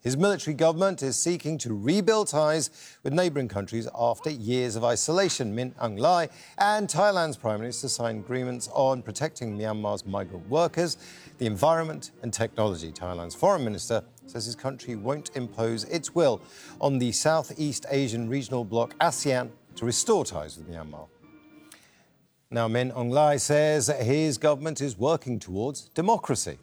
His military government is seeking to rebuild ties with neighbouring countries after years of isolation. Min Aung Hlaing and Thailand's Prime Minister signed agreements on protecting Myanmar's migrant workers, the environment and technology. Thailand's Foreign Minister says his country won't impose its will on the Southeast Asian regional bloc ASEAN to restore ties with Myanmar. Now, Min Aung Hlaing says his government is working towards democracy.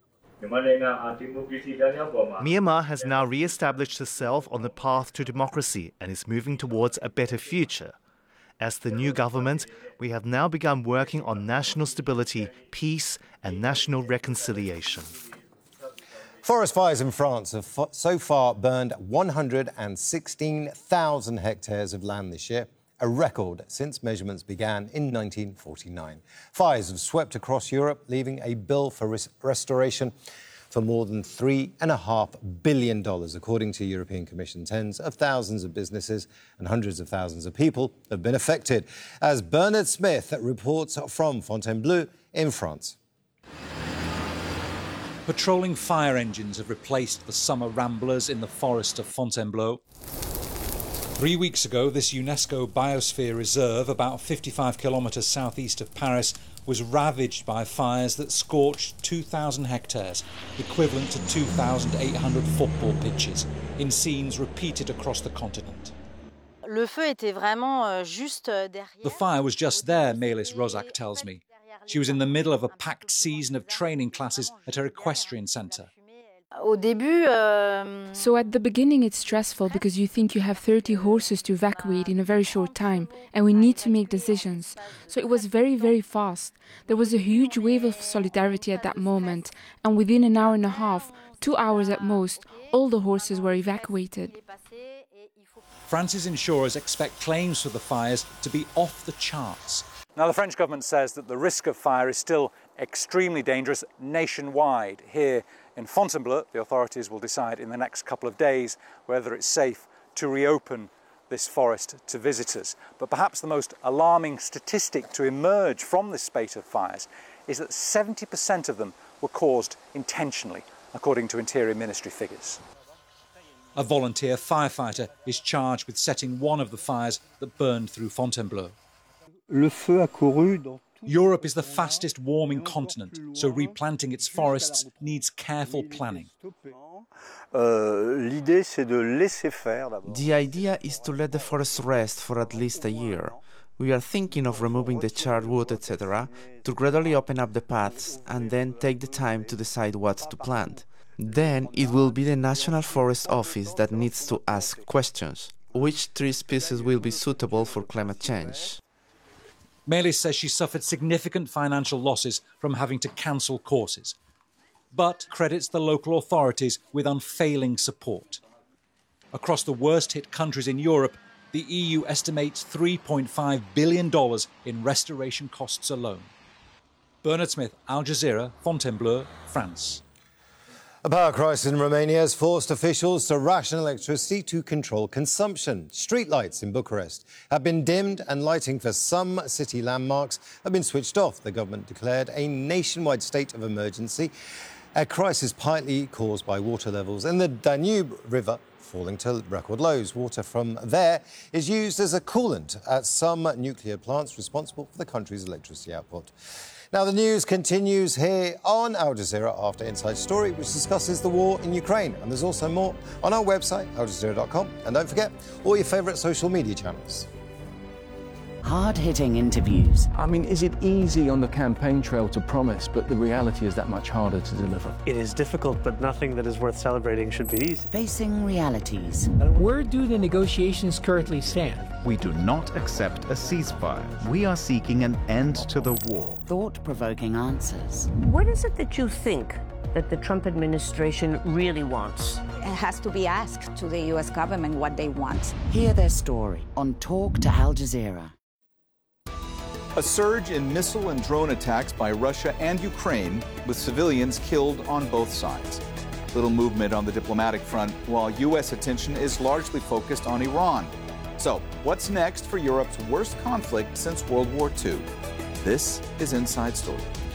Myanmar has now re-established itself on the path to democracy and is moving towards a better future. As the new government, we have now begun working on national stability, peace and national reconciliation. Forest fires in France have so far burned 116,000 hectares of land this year, a record since measurements began in 1949. Fires have swept across Europe, leaving a bill for restoration for more than $3.5 billion, according to the European Commission. Tens of thousands of businesses and hundreds of thousands of people have been affected. As Bernard Smith reports from Fontainebleau in France. Patrolling fire engines have replaced the summer ramblers in the forest of Fontainebleau. 3 weeks ago, this UNESCO Biosphere Reserve, about 55 kilometres southeast of Paris, was ravaged by fires that scorched 2,000 hectares, equivalent to 2,800 football pitches, in scenes repeated across the continent. The fire was just there, Melis Rozak tells me. She was in the middle of a packed season of training classes at her equestrian centre. So at the beginning it's stressful because you think you have 30 horses to evacuate in a very short time and we need to make decisions. So it was very, very fast. There was a huge wave of solidarity at that moment and within an hour and a half, 2 hours at most, all the horses were evacuated. France's insurers expect claims for the fires to be off the charts. Now, the French government says that the risk of fire is still extremely dangerous nationwide. Here in Fontainebleau, the authorities will decide in the next couple of days whether it's safe to reopen this forest to visitors. But perhaps the most alarming statistic to emerge from this spate of fires is that 70% of them were caused intentionally, according to Interior Ministry figures. A volunteer firefighter is charged with setting one of the fires that burned through Fontainebleau. Europe is the fastest warming continent, so replanting its forests needs careful planning. The idea is to let the forest rest for at least a year. We are thinking of removing the charred wood, etc., to gradually open up the paths and then take the time to decide what to plant. Then it will be the National Forest Office that needs to ask questions. Which tree species will be suitable for climate change? Melis says she suffered significant financial losses from having to cancel courses, but credits the local authorities with unfailing support. Across the worst-hit countries in Europe, the EU estimates $3.5 billion in restoration costs alone. Bernard Smith, Al Jazeera, Fontainebleau, France. A power crisis in Romania has forced officials to ration electricity to control consumption. Streetlights in Bucharest have been dimmed and lighting for some city landmarks have been switched off. The government declared a nationwide state of emergency, a crisis partly caused by water levels in the Danube River falling to record lows. Water from there is used as a coolant at some nuclear plants responsible for the country's electricity output. Now, the news continues here on Al Jazeera after Inside Story, which discusses the war in Ukraine. And there's also more on our website, aljazeera.com. And don't forget, all your favourite social media channels. Hard-hitting interviews. I mean, is it easy on the campaign trail to promise, but the reality is that much harder to deliver? It is difficult, but nothing that is worth celebrating should be easy. Facing realities. Where do the negotiations currently stand? We do not accept a ceasefire. We are seeking an end to the war. Thought-provoking answers. What is it that you think that the Trump administration really wants? It has to be asked to the U.S. government what they want. Hear their story on Talk to Al Jazeera. A surge in missile and drone attacks by Russia and Ukraine, with civilians killed on both sides. Little movement on the diplomatic front, while U.S. attention is largely focused on Iran. So, what's next for Europe's worst conflict since World War II? This is Inside Story.